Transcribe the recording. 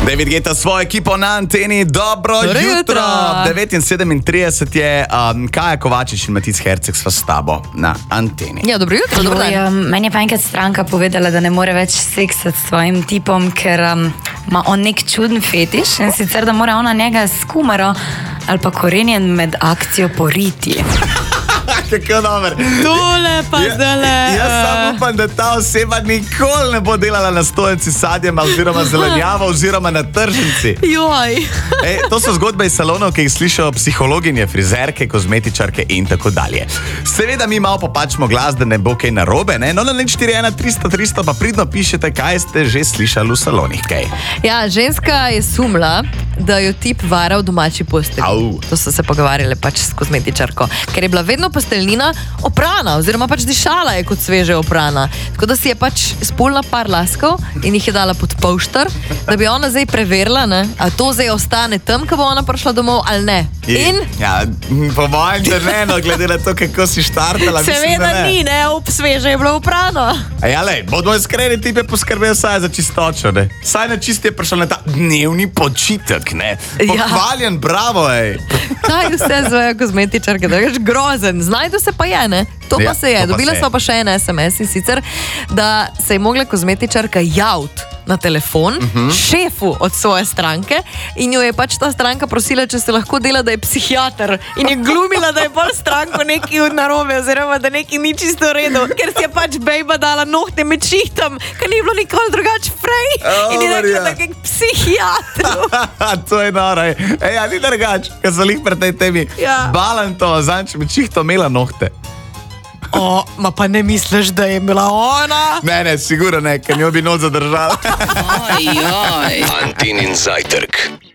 David Guetta s svojo ekipo na anteni. Dobro jutro. 9:37 je, Kaja Kovačič in Matic Herceg sva s tabo na anteni. Ja, dobro jutro. Meni je pa enkrat stranka povedala, da ne more več seksati s svojim tipom, ker ima on nek čuden fetiš in sicer, da mora ona njega s kumaro ali pa korenjen med akcijo poriti. Kako dober. Tole pa zdale. Jaz samo upam, da ta oseba nikoli ne bo delala na stojnici s sadjem oziroma zelenjavo oziroma na tržnici. Joj. To so zgodbe iz salonov, ki jih slišajo psihologinje, frizerke, kozmetičarke in tako dalje. Seveda mi malo popačimo glas, da ne bo kaj narobe, ne? No, na 041 300 300 pa pridno pišete, kaj ste že slišali v salonih, kaj. Ja, ženska je sumla, da jo tip vara v domači postelji. To so se pogovarjali pač s kozmetičarko, ker je bila vedno posteljnina oprana, oziroma pač dišala je kot sveže oprana. Tako da si je pač spulila par laskov in jih je dala pod polštar, da bi ona zdaj preverila, ne, a to zdaj ostane tam, ko bo ona prišla domov ali ne. In? Ja, po mojem, da ne, no, glede na to, kako si štartala. Seveda ni, ne, sveže je bilo oprano. Ja, lej, bodo iskreni, tip je poskrbel saj za čistočo, ne. Saj na čist je prišel na ta dnevni počitek, ne. Pohvaljen, bravo, ej. Kaj vse zvoja kozmetičarke, da je grozen. Znajdu se pa je, ne? To pa se je. Dobila so pa še en SMS in sicer, da se je mogla kozmetičarka javiti na telefon šefu od svoje stranke in jo je pač ta stranka prosila, če se lahko dela, da je psihiater in je glumila, da je bolj stranko nekaj narobe oziroma da nekaj ni čisto v redu, ker si je pač bejba dala nohte med šihtom, ker ni bilo nikoli drugače prej in je rekla, da je psihiatru. To je noro, ej, a ni drugače, ker so lih pred tej temi. Balan to, zanč med šihtom imela nohte. Ma pa ne misliš, da je bila ona? Ne, sigurno ne, ker njo bi noč zadržala. Antenin zajtrk.